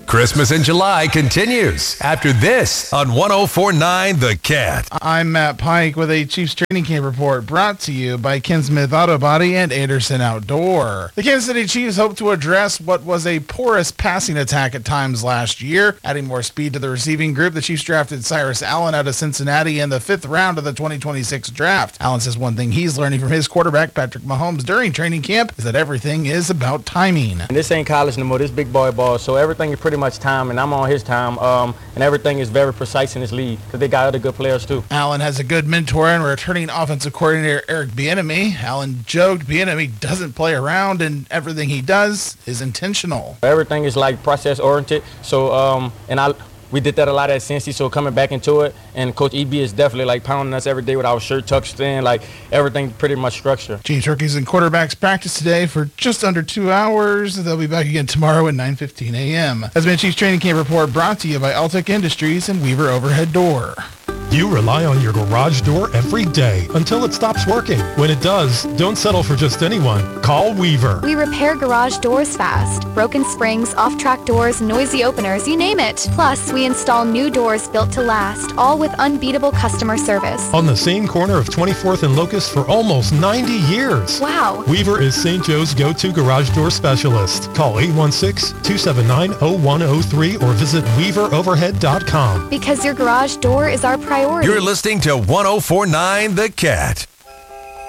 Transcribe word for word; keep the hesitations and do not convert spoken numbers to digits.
Christmas in July continues after this on one oh four point nine The Cat. I'm Matt Pike with a Chiefs training camp report brought to you by Ken Smith Auto Body and Anderson Outdoor. The Kansas City Chiefs hope to address what was a porous passing attack at times last year. Adding more speed to the receiving group, the Chiefs drafted Cyrus Allen out of Cincinnati in the fifth round of the twenty twenty-six draft. Allen says one thing he's learning from his quarterback, Patrick Mahomes, during training camp is that everything is about timing. And this ain't college no more, this big boy ball, so everything is pretty much time, and I'm on his time, um, and everything is very precise in this league because they got other good players too. Allen has a good mentor and returning offensive coordinator Eric Bieniemy. Allen joked Bieniemy doesn't play around and everything he does is intentional. Everything is like process oriented, so um, and I. We did that a lot at Cincy, so coming back into it, and Coach E B is definitely like pounding us every day with our shirt tucked in, like everything pretty much structured. Chiefs rookies and quarterbacks practice today for just under two hours. They'll be back again tomorrow at nine fifteen a.m. Has been a Chiefs training camp report brought to you by Altec Industries and Weaver Overhead Door. You rely on your garage door every day until it stops working. When it does, don't settle for just anyone. Call Weaver. We repair garage doors fast. Broken springs, off-track doors, noisy openers, you name it. Plus, we install new doors built to last, all with unbeatable customer service. On the same corner of twenty-fourth and Locust for almost ninety years. Wow. Weaver is Saint Joe's go-to garage door specialist. Call eight one six, two seven nine, zero one zero three or visit weaver overhead dot com. Because your garage door is our priority. You're listening to one oh four point nine The Cat.